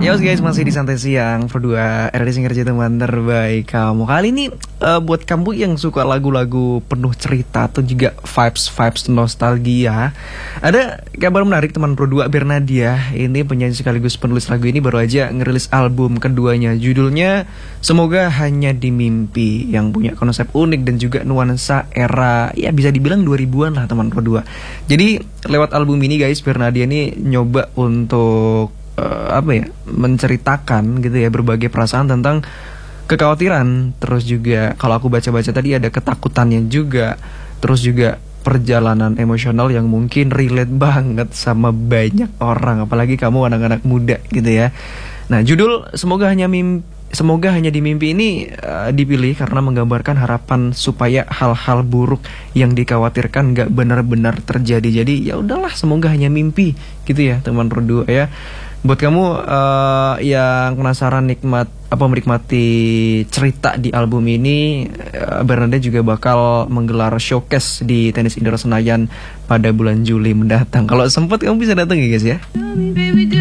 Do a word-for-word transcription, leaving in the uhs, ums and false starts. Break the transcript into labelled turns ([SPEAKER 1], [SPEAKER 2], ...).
[SPEAKER 1] Yo guys, masih di Santai Siang berdua R D Singer teman terbaik kamu. Kali ini uh, buat kamu yang suka lagu-lagu penuh cerita atau juga vibes-vibes nostalgia, ada kabar menarik teman berdua. Bernadia, ini penyanyi sekaligus penulis lagu ini baru aja ngerilis album keduanya. Judulnya Semoga Hanya di Mimpi, yang punya konsep unik dan juga nuansa era ya bisa dibilang dua ribuan lah teman berdua. Jadi lewat album ini guys, Bernadia ini nyoba untuk Uh, apa ya menceritakan gitu ya berbagai perasaan tentang kekhawatiran, terus juga kalau aku baca-baca tadi ada ketakutannya juga, terus juga perjalanan emosional yang mungkin relate banget sama banyak orang, apalagi kamu anak-anak muda gitu ya. Nah, judul Semoga Hanya Mimpi Semoga Hanya di Mimpi ini uh, dipilih karena menggambarkan harapan supaya hal-hal buruk yang dikhawatirkan gak benar-benar terjadi. Jadi ya udahlah, semoga hanya mimpi gitu ya teman berdua ya. Buat kamu uh, yang penasaran nikmat apa menikmati cerita di album ini, uh, Bernadia juga bakal menggelar showcase di Tenis Indoor Senayan pada bulan Juli mendatang. Kalau sempat kamu bisa datang ya guys ya.